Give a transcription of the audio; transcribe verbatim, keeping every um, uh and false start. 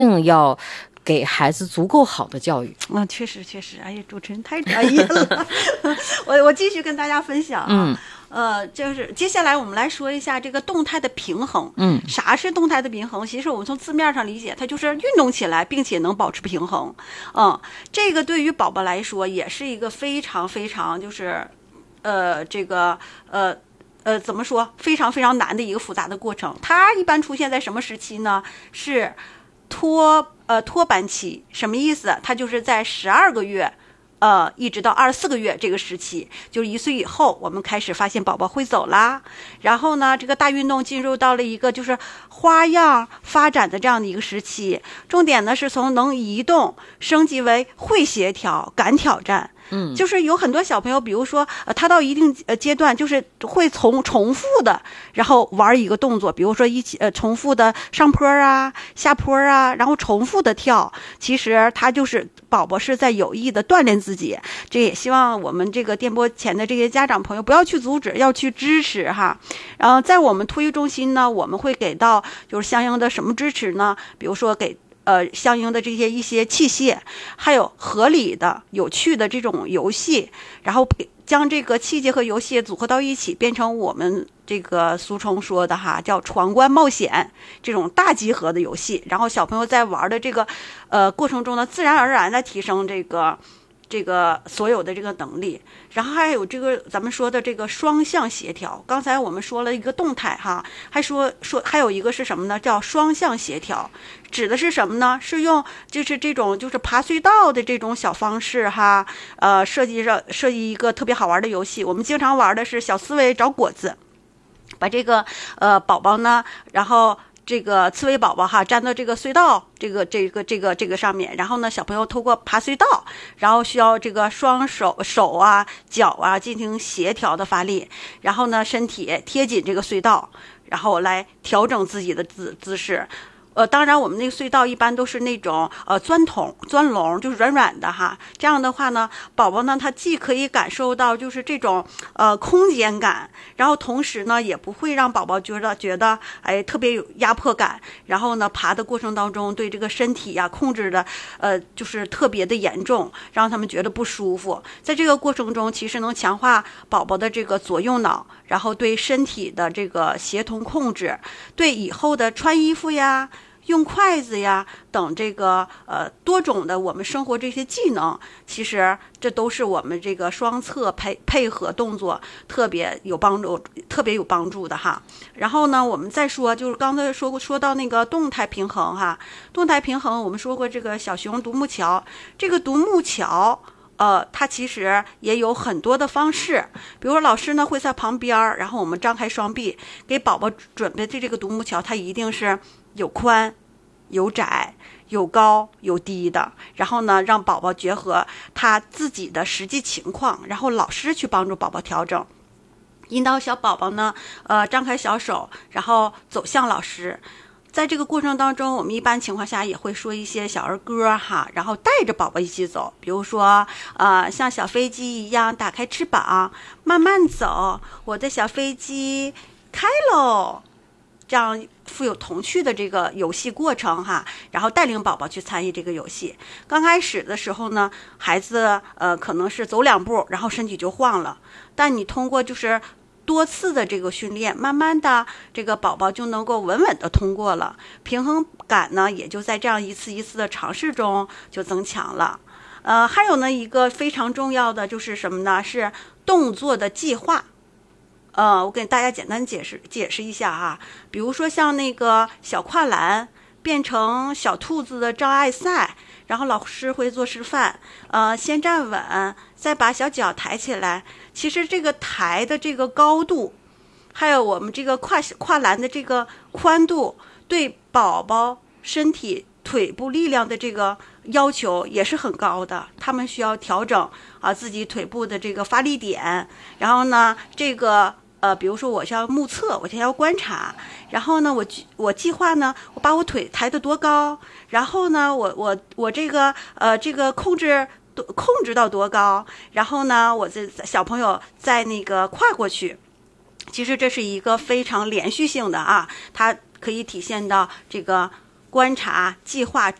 要给孩子足够好的教育。 嗯，确实确实，哎呀，主持人太专业了。我我继续跟大家分享啊。嗯呃，就是接下来我们来说一下这个动态的平衡。 嗯， 啥是动态的平衡？其实我们从字面上理解，它就是运动起来，并且能保持平衡。嗯，这个对于宝宝来说也是一个非常非常就是，呃，这个呃呃怎么说，非常非常难的一个复杂的过程。它一般出现在什么时期呢？是托呃托班期。什么意思？它就是在十二个月。呃，一直到二十四个月这个时期，就是一岁以后，我们开始发现宝宝会走啦。然后呢，这个大运动进入到了一个就是花样发展的这样的一个时期。重点呢是从能移动升级为会协调、敢挑战。嗯，就是有很多小朋友，比如说，呃，他到一定呃阶段，就是会从重复的，然后玩一个动作，比如说一起呃重复的上坡啊、下坡啊，然后重复的跳。其实他就是宝宝是在有意的锻炼自己。这也希望我们这个电波前的这些家长朋友不要去阻止，要去支持哈。然后在我们托育中心呢，我们会给到就是相应的什么支持呢？比如说给。呃，相应的这些一些器械，还有合理的、有趣的这种游戏，然后将这个器械和游戏组合到一起，变成我们这个俗称说的哈，叫闯关冒险这种大集合的游戏。然后小朋友在玩的这个呃过程中呢，自然而然的提升这个。这个所有的这个能力，然后还有这个咱们说的这个双向协调。刚才我们说了一个动态哈，还说说还有一个是什么呢？叫双向协调，指的是什么呢？是用就是这种就是爬隧道的这种小方式哈，呃，设计上设计一个特别好玩的游戏。我们经常玩的是小刺猬找果子，把这个呃宝宝呢，然后。这个刺猬宝宝哈，站到这个隧道，这个这个这个这个上面，然后呢，小朋友通过爬隧道，然后需要这个双手手啊、脚啊进行协调的发力，然后呢，身体贴紧这个隧道，然后来调整自己的姿姿势。呃，当然，我们那个隧道一般都是那种呃钻筒、钻笼，就是软软的哈。这样的话呢，宝宝呢他既可以感受到就是这种呃空间感，然后同时呢也不会让宝宝觉得觉得哎特别有压迫感。然后呢，爬的过程当中对这个身体呀、啊、控制的呃就是特别的严重，让他们觉得不舒服。在这个过程中，其实能强化宝宝的这个左右脑，然后对身体的这个协同控制，对以后的穿衣服呀。用筷子呀等这个呃多种的我们生活这些技能，其实这都是我们这个双侧配配合动作特别有帮助，特别有帮助的哈。然后呢，我们再说，就是刚才说过说到那个动态平衡哈，动态平衡我们说过这个小熊独木桥，这个独木桥。呃，它其实也有很多的方式，比如说老师呢会在旁边，然后我们张开双臂给宝宝准备的这个独木桥，它一定是有宽、有窄、有高、有低的，然后呢让宝宝结合他自己的实际情况，然后老师去帮助宝宝调整，引导小宝宝呢，呃，张开小手，然后走向老师。在这个过程当中，我们一般情况下也会说一些小儿歌哈，然后带着宝宝一起走，比如说，呃，像小飞机一样打开翅膀，慢慢走，我的小飞机开喽，这样富有童趣的这个游戏过程哈，然后带领宝宝去参与这个游戏。刚开始的时候呢，孩子呃可能是走两步，然后身体就晃了，但你通过就是多次的这个训练，慢慢的这个宝宝就能够稳稳的通过了，平衡感呢也就在这样一次一次的尝试中就增强了。呃，还有呢一个非常重要的就是什么呢？是动作的计划。呃，我给大家简单解释解释一下哈，比如说像那个小跨栏变成小兔子的障碍赛。然后老师会做示范，呃，先站稳，再把小脚抬起来。其实这个抬的这个高度，还有我们这个跨跨栏的这个宽度，对宝宝身体腿部力量的这个要求也是很高的。他们需要调整啊自己腿部的这个发力点，然后呢，这个。呃，比如说我要目测，我先要观察，然后呢，我我计划呢，我把我腿抬得多高，然后呢，我我我这个呃这个控制控制到多高，然后呢，我这小朋友在那个跨过去，其实这是一个非常连续性的啊，它可以体现到这个观察、计划、